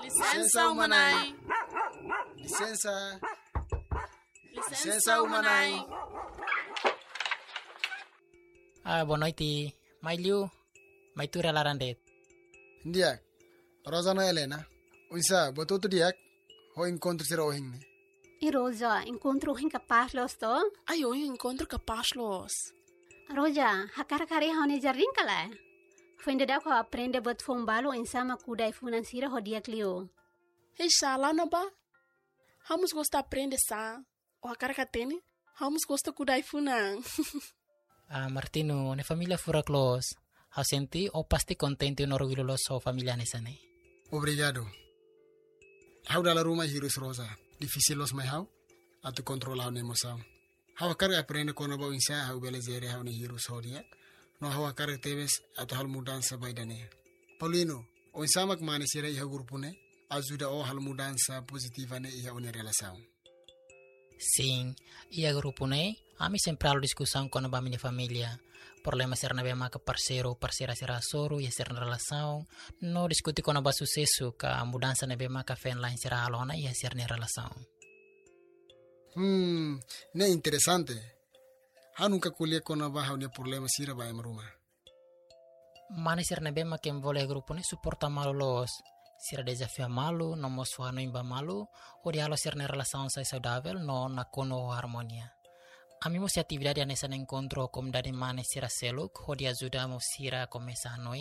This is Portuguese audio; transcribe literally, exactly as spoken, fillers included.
Licença Umanai. Licença. Licença Umanai. Ah, boa noite. Mailiu, maitura larandet. Ndiak. Rosana Helena. Unsa, botou tu diak. Ho encontro sira ohing ne. E Rosa, encontro hin capaz los to? Ai, eu encontro capaz los. Roja, hakar kare haune jarring kala. Fuende da ko aprende bot fombalo insama kudai financiera hodia clio. Ei, lá não ba? Vamos gostar aprender sa. O a cara que tem, vamos gostar kudai funan. Ah, Martino, ne família fura close. Hau senti ou pasti contente no orgulho lo so família nessa ne. Obrigado. Hau dalla Roma hirus Rosa. Difícil los mai hau. Atu controla hau ne emoção. Hau carga aprende kono ba insa hau belezere hau ne hirus hodia. No hau carga tebes atu hal mudança baidane. Paulino, o insama que mane sira iha grupo ne. Ajuda o hal mudança positiva ne iha une relação. Sim, ia grupo ne, ami sempre halo discussão com a minha família. Problema ser na bema que parceiro, parceira será soro, ia ser na relação. No discutir com a sucesso, que a mudança na bema que fen lá será alona, ia ser na relação. Hmm, ne interessante. Ha nunca colhe com a barra ne problema sira ba emruma. Mane ser na bema que envolve grupo ne suporta malo los. Sira desafio malu, no mosuha no imba malu, o dialo ser na relação sai saudável, no na kono harmonia. A mim se atividade nessa encontro como dade mane sira seluk, o dia ajuda mo sira começar a noi